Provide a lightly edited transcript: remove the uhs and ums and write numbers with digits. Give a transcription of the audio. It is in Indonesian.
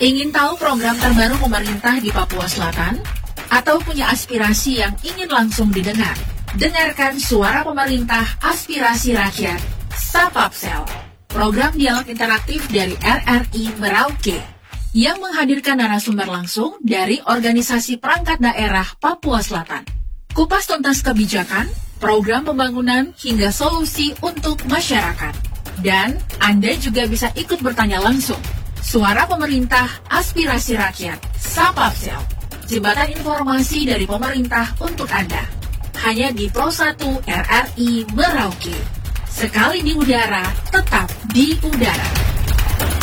Ingin tahu program terbaru pemerintah di Papua Selatan? Atau punya aspirasi yang ingin langsung didengar? Dengarkan suara pemerintah aspirasi rakyat, Sapapsel, program dialog interaktif dari RRI Merauke, yang menghadirkan narasumber langsung dari organisasi perangkat daerah Papua Selatan. Kupas tuntas kebijakan, program pembangunan, hingga solusi untuk masyarakat. Dan Anda juga bisa ikut bertanya langsung. Suara pemerintah, aspirasi rakyat, Sapapsel, jembatan informasi dari pemerintah untuk Anda. Hanya di Pro 1 RRI Merauke. Sekali di udara, tetap di udara.